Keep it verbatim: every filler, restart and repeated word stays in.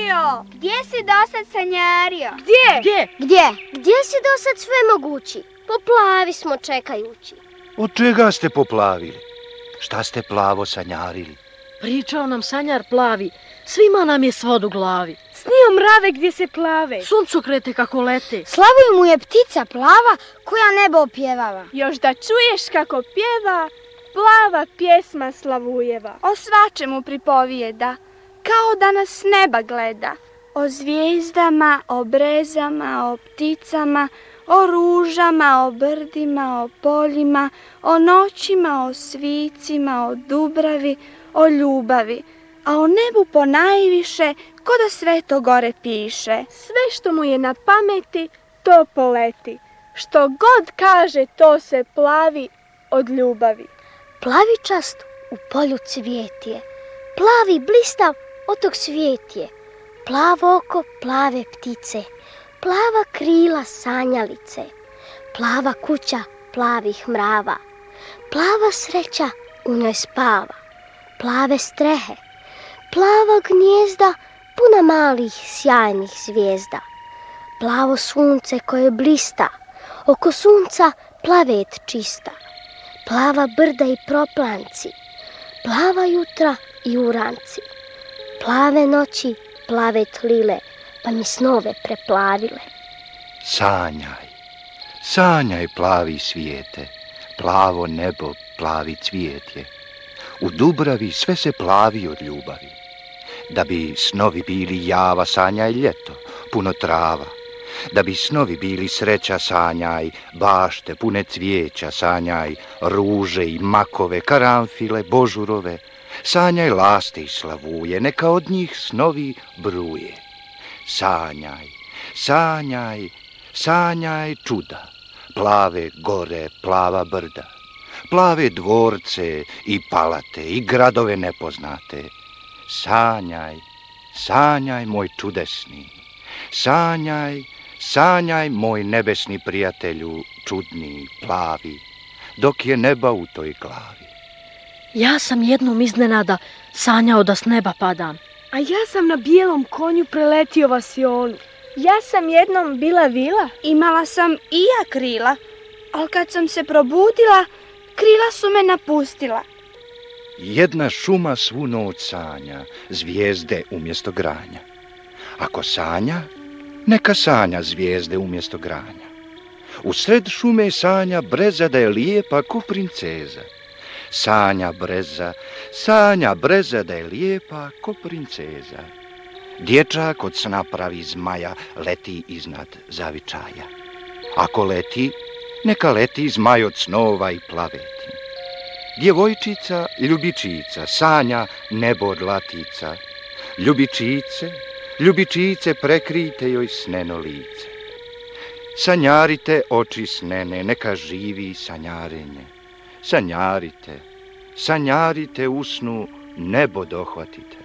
sanjario? Gdje si dosad sanjario? Gdje? Gdje? Gdje? Gdje si dosad sve mogući? Poplavi smo čekajući. Od čega ste poplavili? Šta ste plavo sanjarili? Pričao nam sanjar plavi, svima nam je svod u glavi. Snio mrave gdje se plave. Suncokrete kako lete. Slavuj mu je ptica plava koja nebo opjevava. Još da čuješ kako pjeva, plava pjesma Slavujeva. O svačemu pripovijeda, kao da nas s neba gleda. O zvijezdama, o brezama, o pticama, o ružama, o brdima, o poljima, o noćima, o svicima, o dubravi, o ljubavi. A o nebu ponajviše, ko da sve to gore piše. Sve što mu je na pameti, to poleti. Što god kaže, to se plavi od ljubavi. Plavičast u polju cvijet je, plavi blistav otok svijet je. Plavo oko plave ptice, plava krila sanjalice, plava kuća plavih mrava, plava sreća u njoj spava, plave strehe, plava gnijezda puna malih sjajnih zvijezda, plavo sunce koje blista, oko sunca plavet čista, plava brda i proplanci, plava jutra i uranci, plave noći, plave tlile, pa mi snove preplavile. Sanjaj, sanjaj plavi svijete, plavo nebo, plavi cvijet je. U Dubravi sve se plavi od ljubavi. Da bi snovi bili java, sanjaj ljeto, puno trava. Da bi snovi bili sreća, sanjaj bašte, pune cvijeća, sanjaj ruže i makove, karanfile, božurove. Sanjaj laste i slavuje, neka od njih snovi bruje. Sanjaj, sanjaj, sanjaj čuda, plave gore, plava brda, plave dvorce i palate i gradove nepoznate. Sanjaj, sanjaj moj čudesni, sanjaj, sanjaj moj nebesni prijatelju, čudni, plavi, dok je neba u toj glavi. Ja sam jednom iznenada sanjao da s neba padam. A ja sam na bijelom konju preletio vasionu. Ja sam jednom bila vila. Imala sam i ja krila, ali kad sam se probudila, krila su me napustila. Jedna šuma svu noć sanja, zvijezde umjesto granja. Ako sanja, neka sanja zvijezde umjesto granja. U sred šume sanja breza da je lijepa ko princeza. Sanja breza, sanja breza da je lijepa ko princeza. Dječak od sna pravi zmaja, leti iznad zavičaja. Ako leti, neka leti zmaj od snova i plaveti. Djevojčica, ljubičica, sanja nebo od latica. Ljubičice, ljubičice, prekrijte joj sneno lice. Sanjarite oči snene, neka živi sanjarenje. Sanjarite, sanjarite u snu, nebo dohvatite.